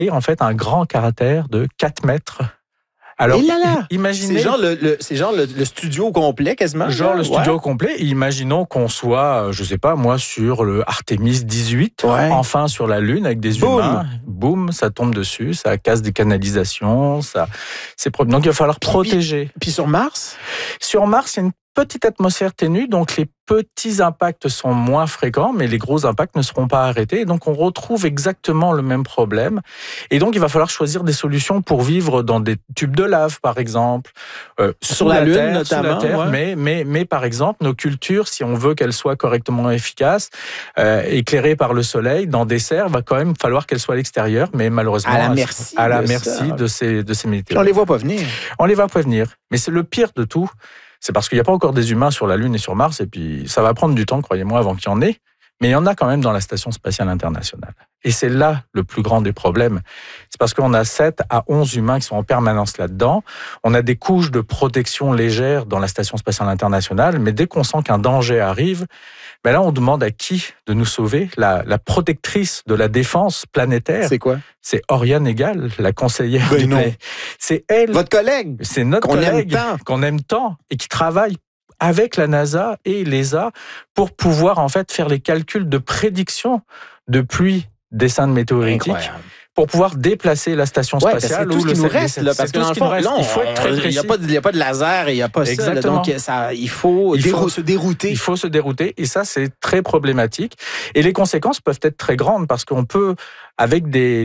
et en fait un grand cratère de 4 mètres. Alors, imaginez... C'est genre le studio complet, quasiment. Genre le studio complet. Imaginons qu'on soit, je sais pas, moi, sur le Artemis 18, enfin sur la Lune avec des humains. Boum, ça tombe dessus, ça casse des canalisations, donc il va falloir protéger. Puis sur Mars? Sur Mars, il y a une petite atmosphère ténue, donc les petits impacts sont moins fréquents, mais les gros impacts ne seront pas arrêtés. Donc on retrouve exactement le même problème. Et donc il va falloir choisir des solutions pour vivre dans des tubes de lave, par exemple, sur la Lune terre, notamment. Sous la terre, mais par exemple, nos cultures, si on veut qu'elles soient correctement efficaces, éclairées par le soleil, dans des serres, va quand même falloir qu'elles soient à l'extérieur, mais malheureusement à la merci de ces météores. On les voit pas venir. On les voit pas venir. Mais c'est le pire de tout. C'est parce qu'il n'y a pas encore des humains sur la Lune et sur Mars, et puis ça va prendre du temps, croyez-moi, avant qu'il y en ait. Mais il y en a quand même dans la Station spatiale internationale. Et c'est là le plus grand des problèmes. C'est parce qu'on a 7 à 11 humains qui sont en permanence là-dedans. On a des couches de protection légères dans la Station spatiale internationale, mais dès qu'on sent qu'un danger arrive, ben là, on demande à qui de nous sauver? La protectrice de la défense planétaire. C'est quoi? C'est Oriane Egal, la conseillère du Play. C'est elle. Votre collègue? C'est notre collègue qu'on aime tant et qui travaille avec la NASA et l'ESA pour pouvoir en fait faire les calculs de prédiction de pluie d'essaims météoritiques. Incroyable. Pour pouvoir déplacer la station spatiale. Parce que tout ce qui nous reste, là, parce que dans le fond, il faut être très précis. Il n'y a pas de laser et il n'y a pas ça. Là, donc, il faut se dérouter. Il faut se dérouter et ça, c'est très problématique. Et les conséquences peuvent être très grandes parce qu'on peut, avec des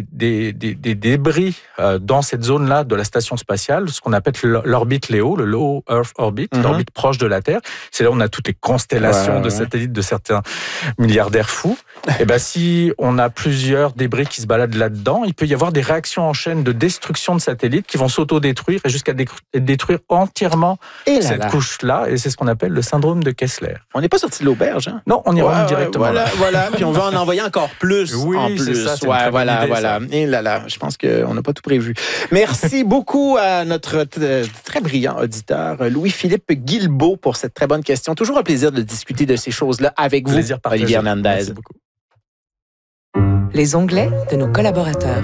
débris dans cette zone-là de la station spatiale, ce qu'on appelle l'orbite LEO, le Low Earth Orbit, l'orbite proche de la Terre. C'est là où on a toutes les constellations de satellites de certains milliardaires fous. Et ben, si on a plusieurs débris qui se baladent là-dedans, il peut y avoir des réactions en chaîne de destruction de satellites qui vont s'auto-détruire et jusqu'à détruire entièrement cette couche-là. Et c'est ce qu'on appelle le syndrome de Kessler. On n'est pas sorti de l'auberge, hein? Non, on y rentre directement. Voilà. Puis on va en envoyer encore plus. Oui, c'est ça. Voilà. Et je pense qu'on n'a pas tout prévu. Merci beaucoup à notre très brillant auditeur, Louis-Philippe Guilbeault, pour cette très bonne question. Toujours un plaisir de discuter de ces choses-là avec vous, Olivier Hernandez. Merci beaucoup. Les onglets de nos collaborateurs.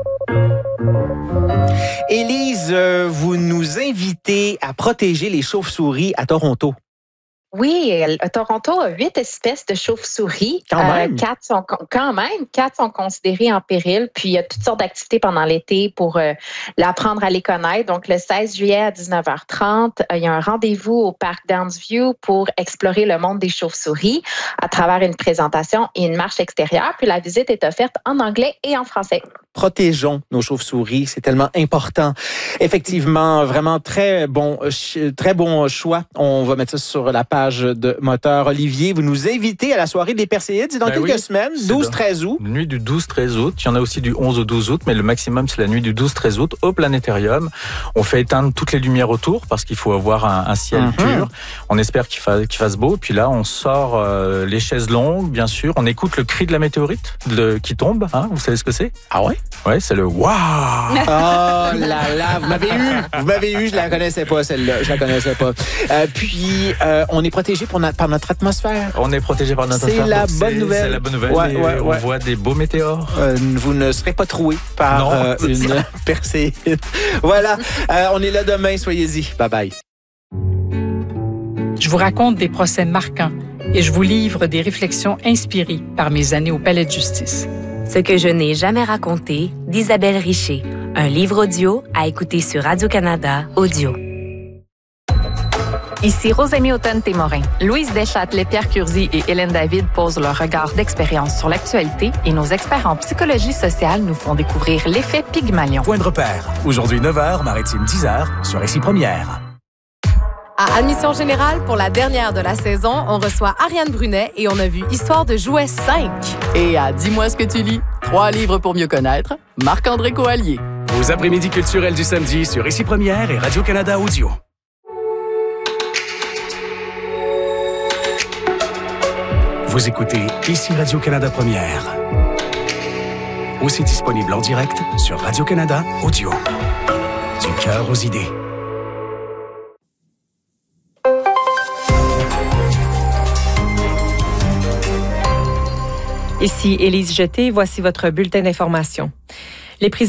Élise, vous nous invitez à protéger les chauves-souris à Toronto. Oui, Toronto a 8 espèces de chauves-souris. Quand même. 4 sont considérées en péril. Puis, il y a toutes sortes d'activités pendant l'été pour l'apprendre à les connaître. Donc, le 16 juillet à 19h30, il y a un rendez-vous au parc Downsview pour explorer le monde des chauves-souris à travers une présentation et une marche extérieure. Puis, la visite est offerte en anglais et en français. Protégeons nos chauves-souris, c'est tellement important. Effectivement, vraiment très bon choix. On va mettre ça sur la page de Moteur. Olivier, vous nous invitez à la soirée des Perséides, c'est dans quelques semaines, 12-13 août. Nuit du 12-13 août. Il y en a aussi du 11 au 12 août, mais le maximum, c'est la nuit du 12-13 août au planétarium. On fait éteindre toutes les lumières autour parce qu'il faut avoir un ciel pur. On espère qu'il fasse beau. Puis là, on sort les chaises longues, bien sûr. On écoute le cri de la météorite qui tombe. Hein, vous savez ce que c'est? Ah ouais? Ouais, c'est le waouh! Oh là là, vous m'avez eu, je la connaissais pas celle-là, puis on est protégé par notre atmosphère. On est protégé par notre atmosphère. C'est la bonne nouvelle. C'est la bonne nouvelle. On voit des beaux météores. Vous ne serez pas troué par une perséide. Voilà, on est là demain, soyez-y. Bye bye. Je vous raconte des procès marquants et je vous livre des réflexions inspirées par mes années au Palais de justice. Ce que je n'ai jamais raconté d'Isabelle Richer. Un livre audio à écouter sur Radio-Canada Audio. Ici Rosémie Automne-Témorin. Louise Deschâtelet, Pierre Curzi et Hélène David posent leur regard d'expérience sur l'actualité et nos experts en psychologie sociale nous font découvrir l'effet Pygmalion. Point de repère. Aujourd'hui 9h, Maritime 10h, sur Récit Première. À Admission Générale, pour la dernière de la saison, on reçoit Ariane Brunet et on a vu Histoire de jouets 5. Et à Dis-moi ce que tu lis, 3 livres pour mieux connaître, Marc-André Coallier. Vos après-midi culturels du samedi sur Récit Première et Radio-Canada Audio. Vous écoutez Ici Radio-Canada Première. Aussi disponible en direct sur Radio-Canada Audio. Du cœur aux idées. Ici Élise Jeté, voici votre bulletin d'information. Les